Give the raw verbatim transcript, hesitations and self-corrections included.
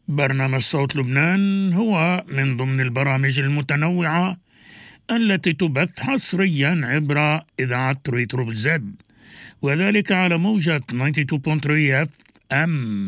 برنامج صوت لبنان هو من ضمن البرامج المتنوعة التي تبث حصريا عبر إذاعة ريترو بالزد، وذلك على موجة تسعة وتسعين فاصلة ثلاثة اف ام.